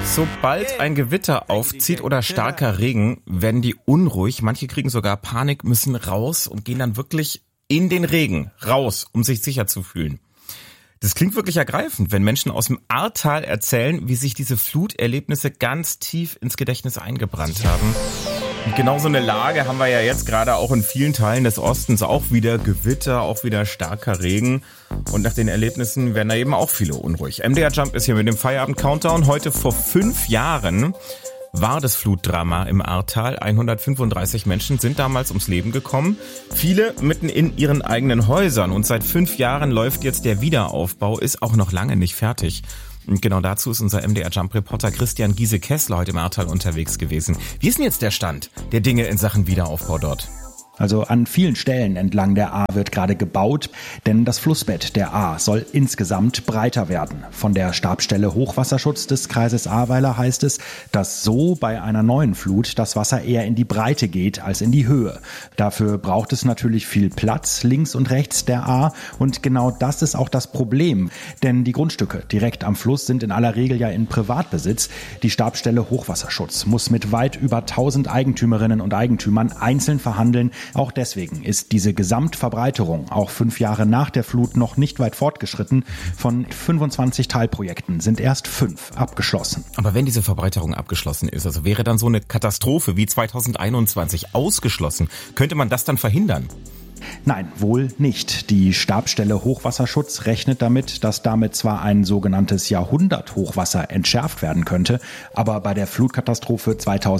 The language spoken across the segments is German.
Sobald ein Gewitter aufzieht oder starker Regen, werden die unruhig. Manche kriegen sogar Panik, müssen raus und gehen dann wirklich in den Regen raus, um sich sicher zu fühlen. Das klingt wirklich ergreifend, wenn Menschen aus dem Ahrtal erzählen, wie sich diese Fluterlebnisse ganz tief ins Gedächtnis eingebrannt haben. Und genau so eine Lage haben wir ja jetzt gerade auch in vielen Teilen des Ostens. Auch wieder Gewitter, auch wieder starker Regen. Und nach den Erlebnissen werden da eben auch viele unruhig. MDR Jump ist hier mit dem Feierabend-Countdown. Heute vor 5 Jahren war das Flutdrama im Ahrtal. 135 Menschen sind damals ums Leben gekommen. Viele mitten in ihren eigenen Häusern. Und seit 5 Jahren läuft jetzt der Wiederaufbau, ist auch noch lange nicht fertig. Und genau dazu ist unser MDR-Jump-Reporter Christian Giese-Kessler heute im Ahrtal unterwegs gewesen. Wie ist denn jetzt der Stand der Dinge in Sachen Wiederaufbau dort? Also an vielen Stellen entlang der Ahr wird gerade gebaut, denn das Flussbett der Ahr soll insgesamt breiter werden. Von der Stabsstelle Hochwasserschutz des Kreises Ahrweiler heißt es, dass so bei einer neuen Flut das Wasser eher in die Breite geht als in die Höhe. Dafür braucht es natürlich viel Platz links und rechts der Ahr und genau das ist auch das Problem, denn die Grundstücke direkt am Fluss sind in aller Regel ja in Privatbesitz. Die Stabsstelle Hochwasserschutz muss mit weit über 1000 Eigentümerinnen und Eigentümern einzeln verhandeln. Auch deswegen ist diese Gesamtverbreiterung auch 5 Jahre nach der Flut noch nicht weit fortgeschritten. Von 25 Teilprojekten sind erst 5 abgeschlossen. Aber wenn diese Verbreiterung abgeschlossen ist, also wäre dann so eine Katastrophe wie 2021 ausgeschlossen, könnte man das dann verhindern? Nein, wohl nicht. Die Stabsstelle Hochwasserschutz rechnet damit, dass damit zwar ein sogenanntes Jahrhunderthochwasser entschärft werden könnte, aber bei der Flutkatastrophe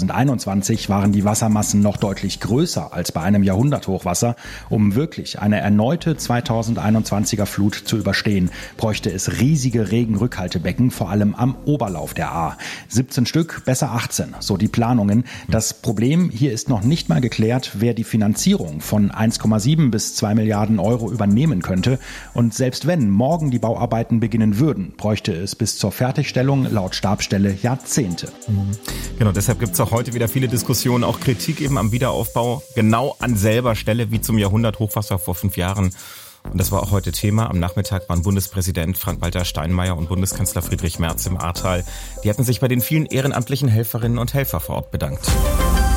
2021 waren die Wassermassen noch deutlich größer als bei einem Jahrhunderthochwasser. Um wirklich eine erneute 2021er Flut zu überstehen, bräuchte es riesige Regenrückhaltebecken, vor allem am Oberlauf der Ahr. 17 Stück, besser 18, so die Planungen. Das Problem hier ist noch nicht mal geklärt, wer die Finanzierung von 1,7 bis 2 Milliarden Euro übernehmen könnte. Und selbst wenn morgen die Bauarbeiten beginnen würden, bräuchte es bis zur Fertigstellung laut Stabsstelle Jahrzehnte. Genau, deshalb gibt es auch heute wieder viele Diskussionen, auch Kritik eben am Wiederaufbau, genau an selber Stelle wie zum Jahrhunderthochwasser vor 5 Jahren. Und das war auch heute Thema. Am Nachmittag waren Bundespräsident Frank-Walter Steinmeier und Bundeskanzler Friedrich Merz im Ahrtal. Die hatten sich bei den vielen ehrenamtlichen Helferinnen und Helfern vor Ort bedankt.